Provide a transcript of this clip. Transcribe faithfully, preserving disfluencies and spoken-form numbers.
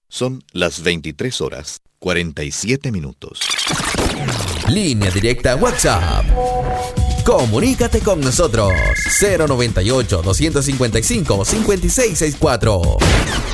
Son las veintitrés horas, cuarenta y siete minutos. Línea directa WhatsApp. Comunícate con nosotros. cero noventa y ocho, doscientos cincuenta y cinco, cincuenta y seis sesenta y cuatro.